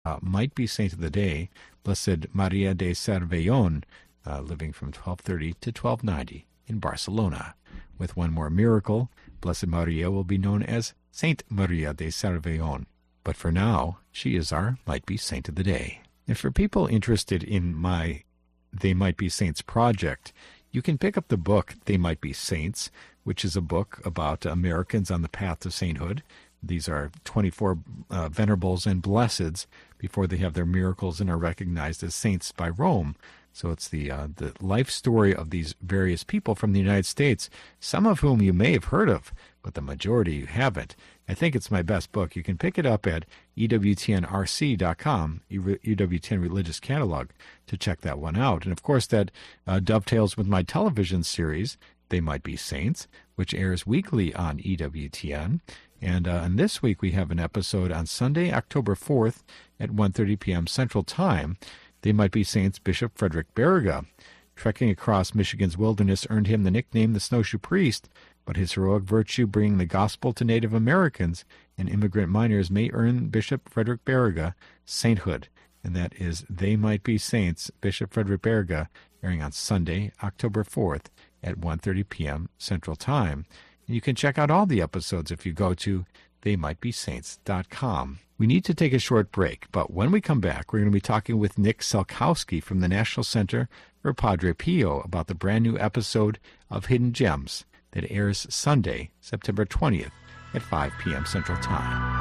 might be saint of the day, Blessed Maria de Cervellón, living from 1230 to 1290 in Barcelona. With one more miracle, Blessed Maria will be known as Saint Maria de Cervellón. But for now, she is our Might Be Saint of the Day. And for people interested in my They Might Be Saints project, you can pick up the book They Might Be Saints, which is a book about Americans on the path to sainthood. These are 24 venerables and blesseds before they have their miracles and are recognized as saints by Rome. So it's the life story of these various people from the United States, some of whom you may have heard of, but the majority you haven't. I think it's my best book. You can pick it up at EWTNRC.com, EWTN Religious Catalog, to check that one out. And of course, that dovetails with my television series, They Might Be Saints, which airs weekly on EWTN. And this week we have an episode on Sunday, October 4th at 1:30 p.m. Central Time. They Might Be Saints Bishop Frederick Baraga. Trekking across Michigan's wilderness earned him the nickname the Snowshoe Priest, but his heroic virtue bringing the gospel to Native Americans and immigrant miners may earn Bishop Frederick Baraga sainthood. And that is They Might Be Saints, Bishop Frederick Baraga, airing on Sunday, October 4th at 1:30 p.m. Central Time. And you can check out all the episodes if you go to theymightbesaints.com. We need to take a short break, but when we come back, we're going to be talking with Nick Selkowski from the National Center for Padre Pio about the brand new episode of Hidden Gems that airs Sunday, September 20th at 5 p.m. Central Time.